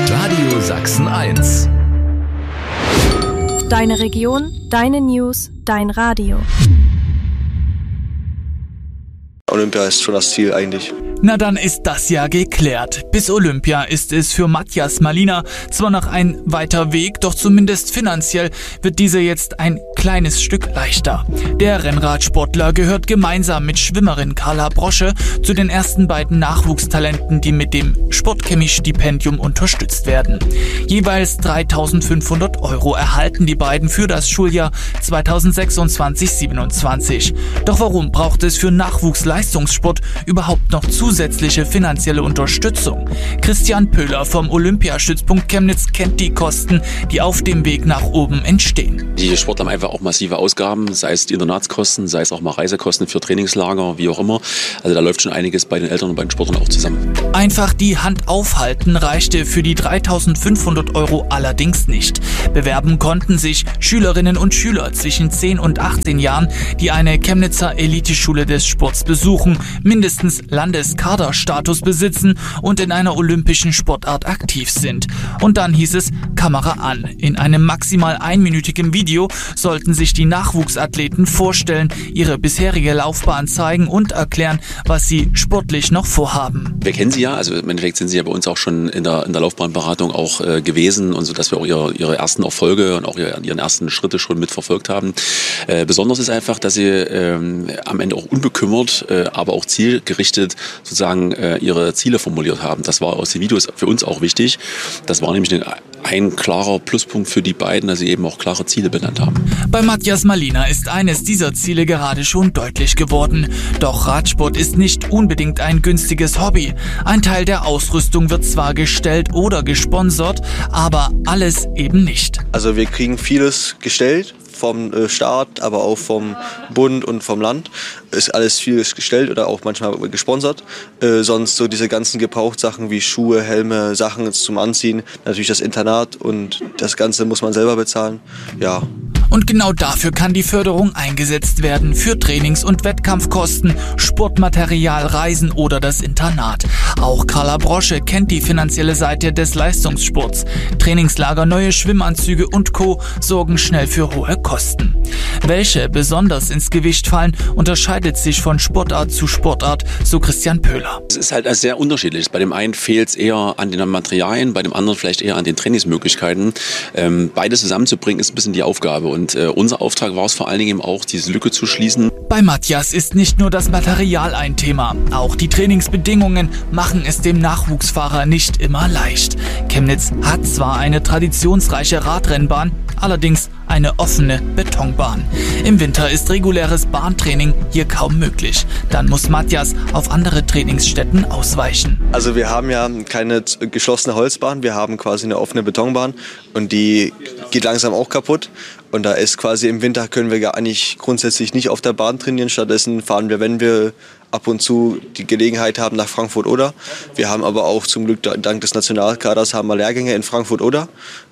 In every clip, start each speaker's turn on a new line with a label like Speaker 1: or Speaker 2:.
Speaker 1: Radio Sachsen 1.
Speaker 2: Deine Region, deine News, dein Radio.
Speaker 3: Olympia ist schon das Ziel eigentlich.
Speaker 4: Na dann ist das ja geklärt. Bis Olympia ist es für Matthias Malina zwar noch ein weiter Weg, doch zumindest finanziell wird dieser jetzt ein kleines Stück leichter. Der Rennradsportler gehört gemeinsam mit Schwimmerin Carla Brosche zu den ersten beiden Nachwuchstalenten, die mit dem Sportchemie-Stipendium unterstützt werden. Jeweils 3.500 € erhalten die beiden für das Schuljahr 2026/27. Doch warum braucht es für Nachwuchsleistungssport überhaupt noch zusätzliche finanzielle Unterstützung? Christian Pöhler vom Olympiastützpunkt Chemnitz kennt die Kosten, die auf dem Weg nach oben entstehen.
Speaker 5: Die Sportler haben einfach auch massive Ausgaben, sei es die Internatskosten, sei es auch mal Reisekosten für Trainingslager, wie auch immer. Also da läuft schon einiges bei den Eltern und bei den Sportlern auch zusammen.
Speaker 4: Einfach die Hand aufhalten reichte für die 3.500 € allerdings nicht. Bewerben konnten sich Schülerinnen und Schüler zwischen 10 und 18 Jahren, die eine Chemnitzer Eliteschule des Sports besuchen, mindestens Landeskaderstatus besitzen und in einer olympischen Sportart aktiv sind. Und dann hieß es Kamera an. In einem maximal einminütigen Video sollten sich die Nachwuchsathleten vorstellen, ihre bisherige Laufbahn zeigen und erklären, was sie sportlich noch vorhaben.
Speaker 5: Wir kennen sie ja, also im Endeffekt sind sie ja bei uns auch schon in der Laufbahnberatung auch gewesen und so, dass wir auch ihre ersten Erfolge und auch ihren ersten Schritte schon mitverfolgt haben. Besonders ist einfach, dass sie am Ende auch unbekümmert, aber auch zielgerichtet sozusagen ihre Ziele formuliert haben. Das war aus den Videos für uns auch wichtig. Das war nämlich ein klarer Pluspunkt für die beiden, dass sie eben auch klare Ziele benannt haben.
Speaker 4: Bei Matthias Malina ist eines dieser Ziele gerade schon deutlich geworden. Doch Radsport ist nicht unbedingt ein günstiges Hobby. Ein Teil der Ausrüstung wird zwar gestellt oder gesponsert, aber alles eben nicht.
Speaker 3: Also wir kriegen vieles gestellt. Vom Staat, aber auch vom Bund und vom Land ist alles viel gestellt oder auch manchmal gesponsert. Sonst so diese ganzen Gebrauchtsachen wie Schuhe, Helme, Sachen zum Anziehen, natürlich das Internat und das Ganze muss man selber bezahlen. Ja.
Speaker 4: Und genau dafür kann die Förderung eingesetzt werden, für Trainings- und Wettkampfkosten, Sportmaterial, Reisen oder das Internat. Auch Carla Brosche kennt die finanzielle Seite des Leistungssports. Trainingslager, neue Schwimmanzüge und Co. sorgen schnell für hohe Kosten. Welche besonders ins Gewicht fallen, unterscheidet sich von Sportart zu Sportart, so Christian Pöhler.
Speaker 5: Es ist halt sehr unterschiedlich. Bei dem einen fehlt es eher an den Materialien, bei dem anderen vielleicht eher an den Trainingsmöglichkeiten. Beides zusammenzubringen ist ein bisschen die Aufgabe. Und unser Auftrag war es vor allen Dingen eben auch, diese Lücke zu schließen.
Speaker 4: Bei Matthias ist nicht nur das Material ein Thema. Auch die Trainingsbedingungen machen es dem Nachwuchsfahrer nicht immer leicht. Chemnitz hat zwar eine traditionsreiche Radrennbahn, allerdings eine offene Betonbahn. Im Winter ist reguläres Bahntraining hier kaum möglich. Dann muss Matthias auf andere Trainingsstätten ausweichen.
Speaker 3: Also wir haben ja keine geschlossene Holzbahn, wir haben quasi eine offene Betonbahn und die geht langsam auch kaputt. Und da ist quasi im Winter können wir eigentlich grundsätzlich nicht auf der Bahn trainieren. Stattdessen fahren wir, wenn wir ab und zu die Gelegenheit haben, nach Frankfurt oder. Wir haben aber auch zum Glück dank des Nationalkaders haben wir Lehrgänge in Frankfurt oder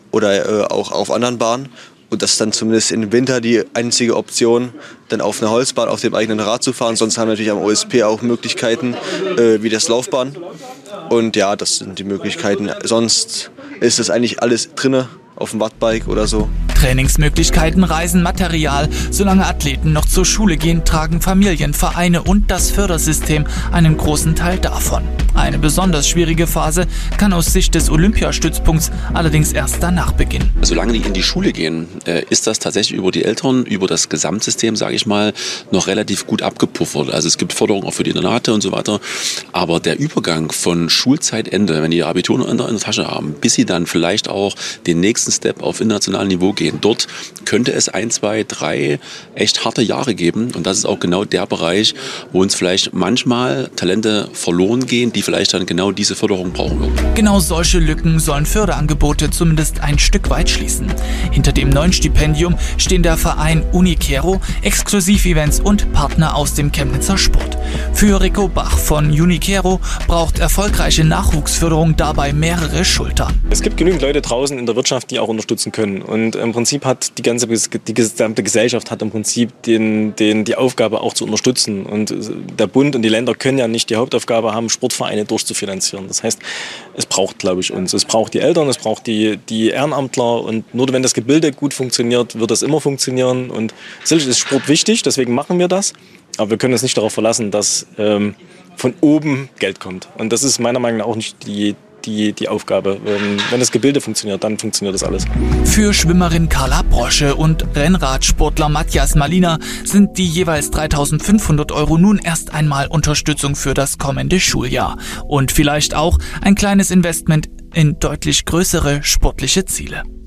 Speaker 3: auch auf anderen Bahnen. Und das ist dann zumindest im Winter die einzige Option, dann auf einer Holzbahn auf dem eigenen Rad zu fahren. Sonst haben wir natürlich am OSP auch Möglichkeiten wie das Laufbahn. Und ja, das sind die Möglichkeiten. Sonst ist das eigentlich alles drinne auf dem Wattbike oder so.
Speaker 4: Trainingsmöglichkeiten, Reisen, Material. Solange Athleten noch zur Schule gehen, tragen Familien, Vereine und das Fördersystem einen großen Teil davon. Eine besonders schwierige Phase kann aus Sicht des Olympiastützpunkts allerdings erst danach beginnen.
Speaker 5: Solange die in die Schule gehen, ist das tatsächlich über die Eltern, über das Gesamtsystem, sage ich mal, noch relativ gut abgepuffert. Also es gibt Förderung auch für die Internate und so weiter. Aber der Übergang von Schulzeitende, wenn die ihr Abitur in der Tasche haben, bis sie dann vielleicht auch den nächsten Step auf internationalem Niveau gehen, dort könnte es 1, 2, 3 echt harte Jahre geben. Und das ist auch genau der Bereich, wo uns vielleicht manchmal Talente verloren gehen, die vielleicht dann genau diese Förderung brauchen würden.
Speaker 4: Genau solche Lücken sollen Förderangebote zumindest ein Stück weit schließen. Hinter dem neuen Stipendium stehen der Verein Unikero, Exklusivevents und Partner aus dem Chemnitzer Sport. Für Rico Bach von Unikero braucht erfolgreiche Nachwuchsförderung dabei mehrere Schultern.
Speaker 6: Es gibt genügend Leute draußen in der Wirtschaft, die auch unterstützen können. Und im Prinzip hat die gesamte Gesellschaft hat im Prinzip die Aufgabe auch zu unterstützen. Und der Bund und die Länder können ja nicht die Hauptaufgabe haben, Sportvereine durchzufinanzieren. Das heißt, es braucht, glaube ich, uns. Es braucht die Eltern, es braucht die Ehrenamtler. Und nur wenn das Gebilde gut funktioniert, wird das immer funktionieren. Und sicherlich ist Sport wichtig, deswegen machen wir das. Aber wir können uns nicht darauf verlassen, dass von oben Geld kommt. Und das ist meiner Meinung nach auch nicht die Aufgabe. Wenn das Gebilde funktioniert, dann funktioniert das alles.
Speaker 4: Für Schwimmerin Carla Brosche und Rennradsportler Matthias Malina sind die jeweils 3.500 € nun erst einmal Unterstützung für das kommende Schuljahr. Und vielleicht auch ein kleines Investment in deutlich größere sportliche Ziele.